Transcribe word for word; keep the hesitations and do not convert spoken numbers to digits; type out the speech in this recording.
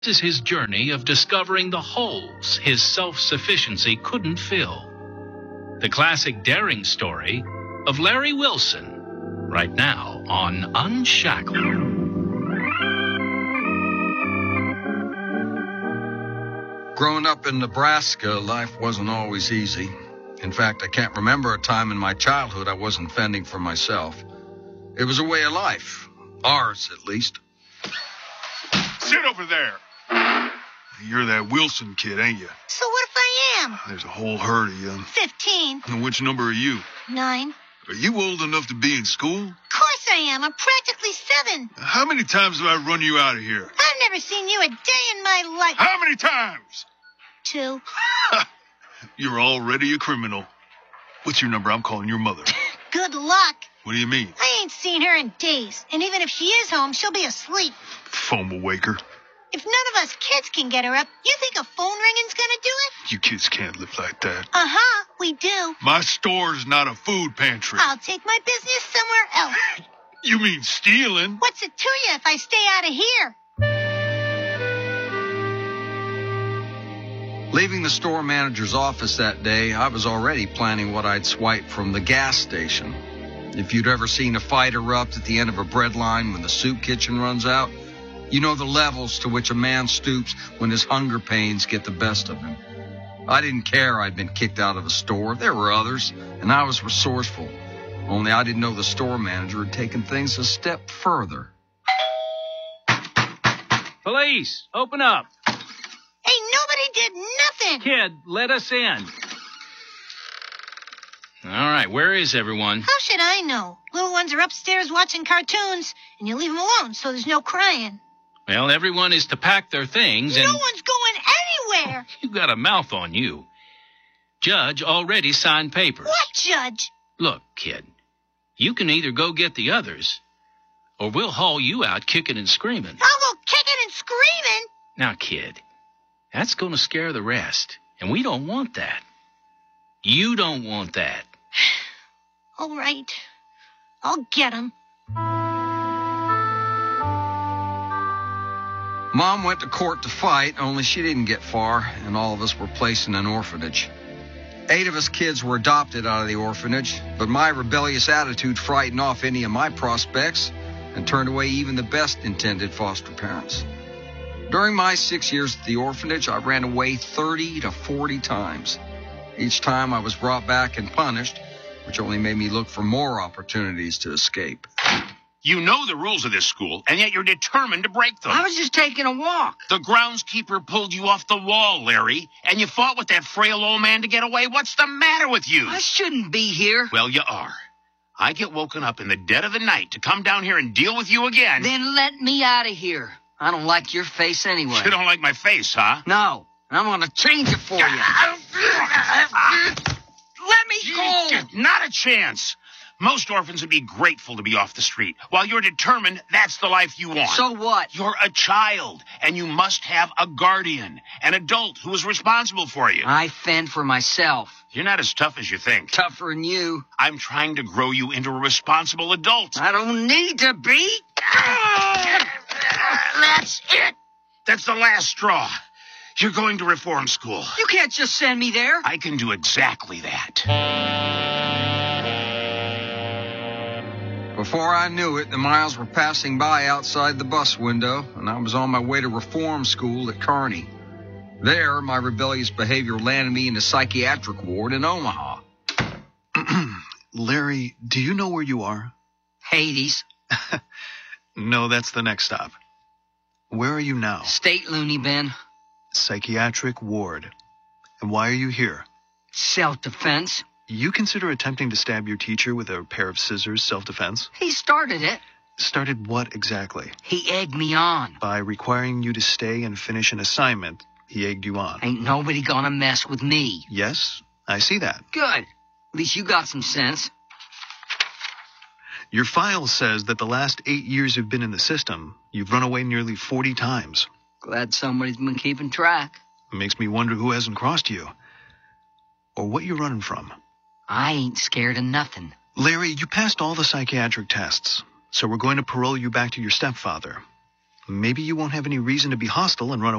This is his journey of discovering the holes his self-sufficiency couldn't fill. The classic daring story of Larry Wilson, right now on Unshackled. Growing up in Nebraska, life wasn't always easy. In fact, I can't remember a time in my childhood I wasn't fending for myself. It was a way of life. Ours, at least. Sit over there. You're that Wilson kid, ain't you? So what if I am? There's a whole herd of you. Fifteen. And which number are you? Nine. Are you old enough to be in school? Of course I am. I'm practically seven. How many times have I run you out of here? I've never seen you a day in my life. How many times? Two. You're already a criminal. What's your number? I'm calling your mother. Good luck. What do you mean? I ain't seen her in days. And even if she is home, she'll be asleep. Phone will wake her. If none of us kids can get her up, you think a phone ringing's gonna do it? You kids can't live like that. Uh-huh, we do. My store's not a food pantry. I'll take my business somewhere else. You mean stealing? What's it to you if I stay out of here? Leaving the store manager's office that day, I was already planning what I'd swipe from the gas station. If you'd ever seen a fight erupt at the end of a bread line when the soup kitchen runs out, you know the levels to which a man stoops when his hunger pains get the best of him. I didn't care I'd been kicked out of a store. There were others, and I was resourceful. Only I didn't know the store manager had taken things a step further. Police, open up. Hey, nobody did nothing. Kid, let us in. All right, where is everyone? How should I know? Little ones are upstairs watching cartoons, and you leave them alone so there's no crying. Well, everyone is to pack their things and... No one's going anywhere. You got a mouth on you. Judge already signed papers. What judge? Look, kid, you can either go get the others, or we'll haul you out kicking and screaming. I'll go kicking and screaming. Now, kid, that's going to scare the rest, and we don't want that. You don't want that. All right. I'll get him. Mom went to court to fight, only she didn't get far, and all of us were placed in an orphanage. Eight of us kids were adopted out of the orphanage, but my rebellious attitude frightened off any of my prospects and turned away even the best intended foster parents. During my six years at the orphanage, I ran away thirty to forty times. Each time I was brought back and punished, which only made me look for more opportunities to escape. You know the rules of this school, and yet you're determined to break them. I was just taking a walk. The groundskeeper pulled you off the wall, Larry, and you fought with that frail old man to get away. What's the matter with you? I shouldn't be here. Well, you are. I get woken up in the dead of the night to come down here and deal with you again. Then let me out of here. I don't like your face anyway. You don't like my face, huh? No, I'm going to change it for you. Let me go. Not a chance. Most orphans would be grateful to be off the street, while you're determined that's the life you want. So what? You're a child, and you must have a guardian, an adult who is responsible for you. I fend for myself. You're not as tough as you think. Tougher than you. I'm trying to grow you into a responsible adult. I don't need to be. That's it. That's the last straw. You're going to reform school. You can't just send me there. I can do exactly that. Before I knew it, the miles were passing by outside the bus window, and I was on my way to reform school at Kearney. There, my rebellious behavior landed me in a psychiatric ward in Omaha. Larry, do you know where you are? Hades. No, that's the next stop. Where are you now? State loony bin. Psychiatric ward. And why are you here? Self-defense. You consider attempting to stab your teacher with a pair of scissors self-defense? He started it. Started what exactly? He egged me on. By requiring you to stay and finish an assignment, he egged you on. Ain't nobody gonna mess with me. Yes, I see that. Good. At least you got some sense. Your file says that the last eight years you've been in the system, you've run away nearly forty times. Glad somebody's been keeping track. It makes me wonder who hasn't crossed you. Or what you're running from. I ain't scared of nothing. Larry, you passed all the psychiatric tests, so we're going to parole you back to your stepfather. maybe you won't have any reason to be hostile and run away.